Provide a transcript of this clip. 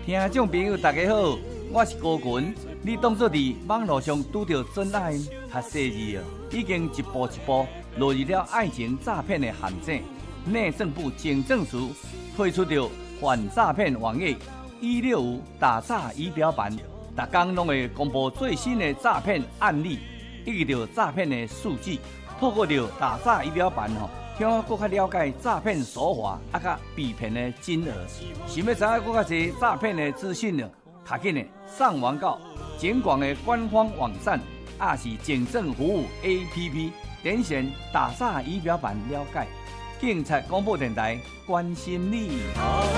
听众朋友大家好，我是高群。你当作伫网络上拄到真爱，较细腻哦，已经一步一步落入了爱情诈骗的陷阱。内政部警政署推出了反诈骗网页165打诈仪表板，逐天拢会公布最新的诈骗案例，以及着诈骗的数据。透过着打诈仪表板听我更加了解诈骗手法，甲被骗的金额。想要知影更加多诈骗的资讯呢？赶紧的上网到警广的官方网站，也是警政服务 APP， 点选打诈仪表板了解。警察广播电台关心你。